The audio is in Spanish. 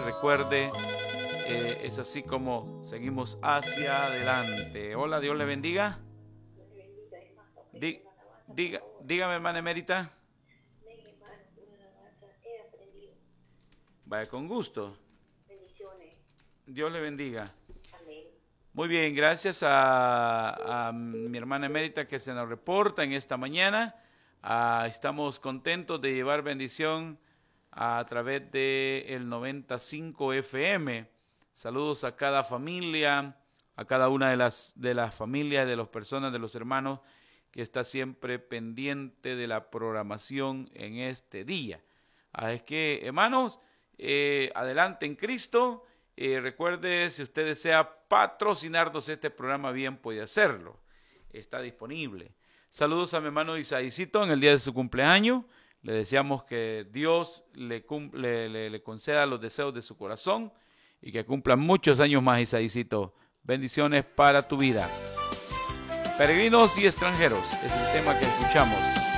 noche. Recuerde, es así como seguimos hacia adelante. Hola, Dios le bendiga. Dígame, hermana emérita. Vaya, con gusto. Dios le bendiga. Muy bien, gracias a mi hermana emérita que se nos reporta en esta mañana. Estamos contentos de llevar bendición a través de el 95 FM. Saludos a cada familia, a cada una de las familias, de las personas, de los hermanos que está siempre pendiente de la programación en este día. Es que, hermanos, adelante en Cristo. Recuerde, si usted desea patrocinarnos este programa, bien puede hacerlo. Está disponible. Saludos a mi hermano Isaícito en el día de su cumpleaños. Le deseamos que Dios le conceda los deseos de su corazón y que cumpla muchos años más, Isaícito. Bendiciones para tu vida. Peregrinos y extranjeros es el tema que escuchamos.